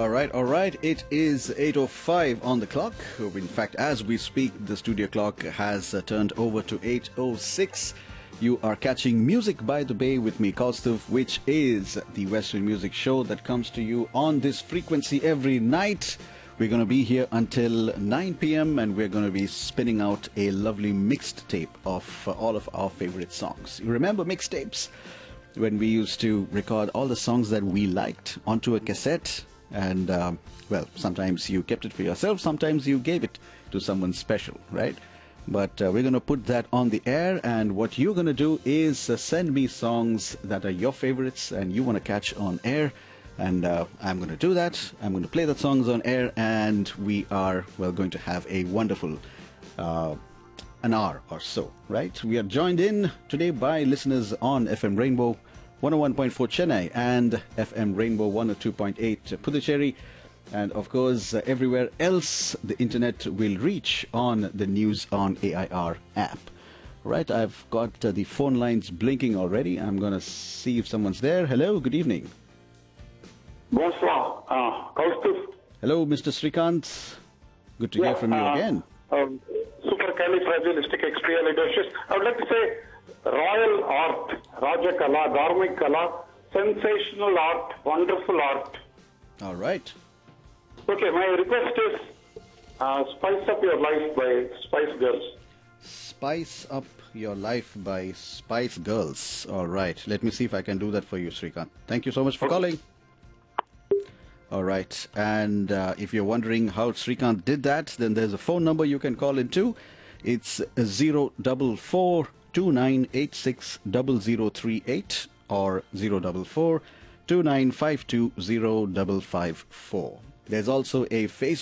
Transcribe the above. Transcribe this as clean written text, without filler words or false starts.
All right. It is 8:05 on the clock. In fact, as we speak, the studio clock has turned over to 8:06. You are catching Music by the Bay with me, Kaustav, which is the Western music show that comes to you on this frequency every night. We're going to be here until 9 p.m. and we're going to be spinning out a lovely mixed tape of all of our favorite songs. You remember mixtapes? When we used to record all the songs that we liked onto a cassette, and well, sometimes you kept it for yourself, sometimes you gave it to someone special, right? But we're going to put that on the air, and what you're going to do is send me songs that are your favorites and you want to catch on air, and I'm going to do that. I'm going to play the songs on air, and we are, well, going to have a wonderful an hour or so, right? We are joined in today by listeners on FM Rainbow 101.4 Chennai and FM Rainbow 102.8 Puducherry, and of course everywhere else the internet will reach on the News on AIR app. Right, I've got the phone lines blinking already. I'm going to see if someone's there. Hello, good evening. Bonsoir, Kaustav. Hello, Mr. Srikant. Good to hear from you again. Supercalifragilisticexpialidocious. I would like to say royal art, Raja Kala, Dharmic Kala, sensational art, wonderful art. All right. Okay, my request is Spice Up Your Life by Spice Girls. Spice Up Your Life by Spice Girls. All right. Let me see if I can do that for you, Srikant. Thank you so much for calling. All right. And if you're wondering how Srikant did that, then there's a phone number you can call into. It's 044-2986-0038 or 044-2952-0554. There's also a Facebook